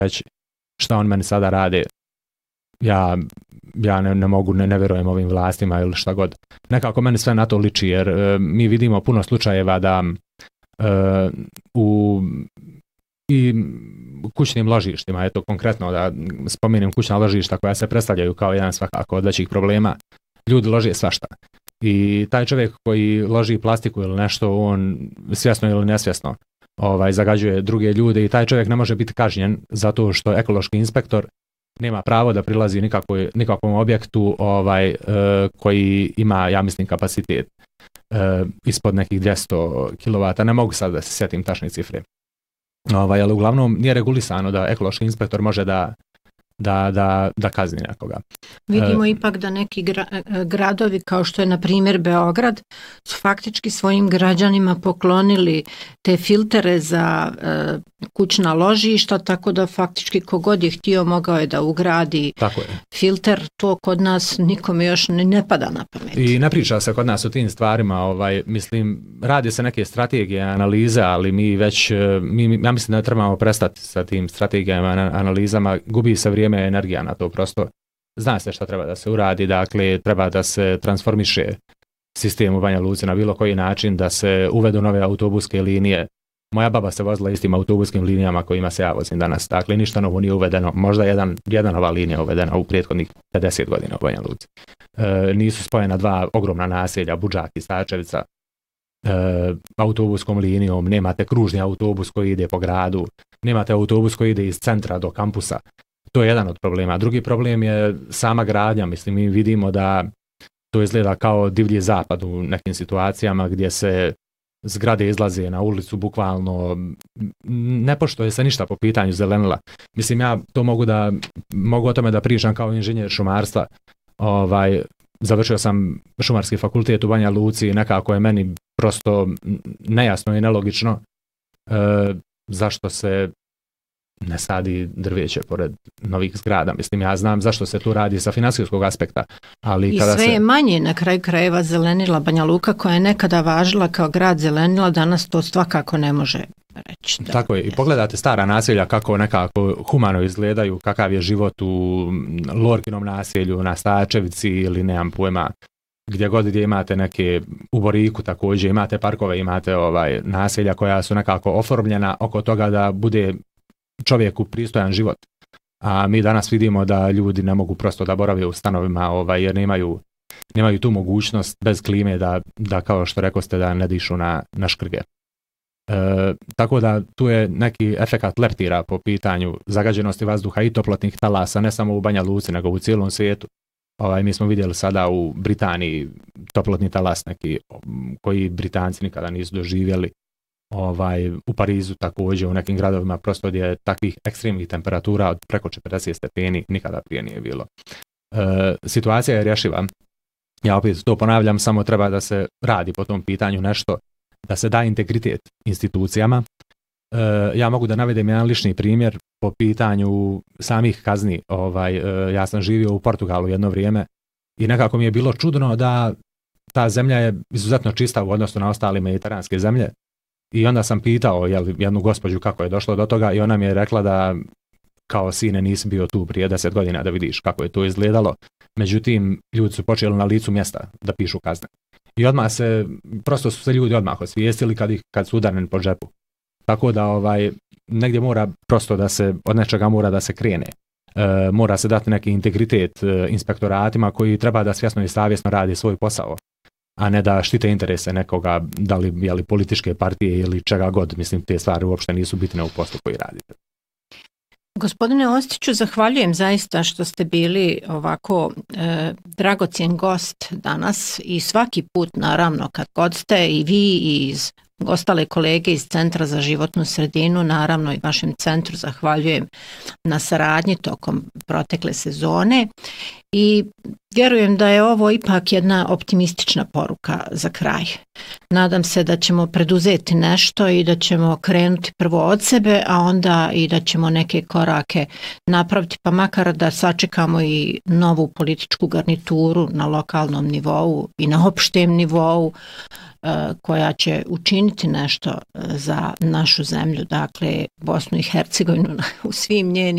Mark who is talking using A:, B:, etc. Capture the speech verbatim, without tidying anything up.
A: reći šta on meni sada rade. Ja, ja ne, ne mogu, ne, ne vjerujem ovim vlastima ili šta god. Nekako meni sve na to liči, jer e, mi vidimo puno slučajeva da e, u i kućnim ložištima, eto konkretno da spomenem kućna ložišta koja se predstavljaju kao jedan svakako od većih problema, ljudi lože svašta. I taj čovjek koji loži plastiku ili nešto, on svjesno ili nesvjesno ovaj, zagađuje druge ljude i taj čovjek ne može biti kažnjen zato što ekološki inspektor nema pravo da prilazi nikakvoj, nikakvom objektu ovaj, e, koji ima, ja mislim, kapacitet e, ispod nekih dvjesto kilovata. Ne mogu sad da se sjetim tačne cifre. Ovaj, ali uglavnom nije regulisano da ekološki inspektor može da Da, da, da kazni nekoga.
B: Vidimo e, ipak da neki gra, gradovi kao što je na primjer Beograd su faktički svojim građanima poklonili te filtere za e, kućna ložišta, tako da faktički kogod je htio mogao je da ugradi
A: tako je.
B: Filter, to kod nas nikome još ne, ne pada na pamet.
A: I ne priča se kod nas o tim stvarima, ovaj, mislim, radi se neke strategije, analize, ali mi već, mi, ja mislim da trebamo prestati sa tim strategijama, analizama, gubi se vrijeme, energija na to, prosto zna se šta treba da se uradi, dakle treba da se transformiše sistem u Banja Luci na bilo koji način, da se uvedu nove autobuske linije. Moja baba se vozila istim autobuskim linijama kojima se ja vozim danas, dakle ništa novo nije uvedeno, možda jedan, jedna nova linija uvedena u prethodnih pedeset godina u Banja Luci. E, nisu spojena dva ogromna naselja, Budžak i Stačevica, e, autobuskom linijom, nemate kružni autobus koji ide po gradu, nemate autobus koji ide iz centra do kampusa. To je jedan od problema. Drugi problem je sama gradnja. Mislim, mi vidimo da to izgleda kao divlji zapad u nekim situacijama gdje se zgrade izlaze na ulicu bukvalno, ne poštuje se ništa po pitanju zelenila. Mislim, ja to mogu da mogu o tome da pričam kao inženjer šumarstva. Ovaj, završio sam šumarski fakultet u Banja Luci i nekako je meni prosto nejasno i nelogično e, zašto se ne sadi drveće pored novih zgrada. Mislim, ja znam zašto se tu radi sa financijskog aspekta. Ali
B: I
A: kada
B: sve
A: se...
B: je manje na kraju krajeva zelenila. Banja Luka koja je nekada važila kao grad zelenila, danas to svakako ne može reći. Da,
A: tako je. I pogledate stara naselja kako nekako humano izgledaju, kakav je život u Lorkinom naselju, na Stačevici ili nemam pojma, gdje god gdje imate neke u Boriku također, imate parkove, imate ovaj naselja koja su nekako oformljena oko toga da bude čovjeku pristojan život. A mi danas vidimo da ljudi ne mogu prosto da borave u stanovima ovaj, jer nemaju, nemaju tu mogućnost bez klime da, da kao što rekoste da ne dišu na, na škrge. E, tako da tu je neki efekat leptira po pitanju zagađenosti vazduha i toplotnih talasa, ne samo u Banja Luci nego u cijelom svijetu. Ovaj, mi smo vidjeli sada u Britaniji toplotni talas neki koji Britanci nikada nisu doživjeli. Ovaj, u Parizu također, u nekim gradovima prosto gdje takvih ekstremnih temperatura od preko četrdeset stepeni nikada prije nije bilo. E, situacija je rješiva. Ja opet to ponavljam, samo treba da se radi po tom pitanju nešto, da se da integritet institucijama. E, ja mogu da navedem jedan lični primjer po pitanju samih kazni. Ovaj, e, ja sam živio u Portugalu jedno vrijeme i nekako mi je bilo čudno da ta zemlja je izuzetno čista u odnosu na ostale mediteranske zemlje. I onda sam pitao jel, jednu gospođu kako je došlo do toga i ona mi je rekla da kao sine nisi bio tu prije deset godina da vidiš kako je to izgledalo. Međutim, ljudi su počeli na licu mjesta da pišu kazne. I odmah se, prosto su se ljudi odmah osvijestili kad, ih, kad su udareni po džepu. Tako da ovaj, negdje mora prosto da se, od nečega mora da se krene. E, mora se dati neki integritet e, inspektoratima koji treba da svjesno i savjesno radi svoj posao, a ne da štite interese nekoga, da li, je li političke partije ili čega god. Mislim, te stvari uopšte nisu bitne u poslu koji radite.
B: Gospodine Ostiću, zahvaljujem zaista što ste bili ovako e, dragocjen gost danas i svaki put, naravno, kad god ste i vi i iz ostale kolege iz Centra za životnu sredinu, naravno i vašem centru zahvaljujem na saradnji tokom protekle sezone i vjerujem da je ovo ipak jedna optimistična poruka za kraj. Nadam se da ćemo preduzeti nešto i da ćemo krenuti prvo od sebe, a onda i da ćemo neke korake napraviti, pa makar da sačekamo i novu političku garnituru na lokalnom nivou i na opštem nivou koja će učiniti nešto za našu zemlju, dakle Bosnu i Hercegovinu u svim njenim